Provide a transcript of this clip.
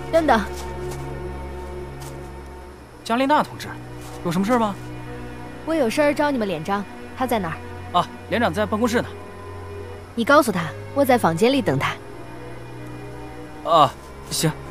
等等， 加丽娜同志，有什么事吗？ 我有事儿找你们连长，他在哪儿？ 啊，连长在办公室呢。 你告诉他，我在房间里等他。 啊，行。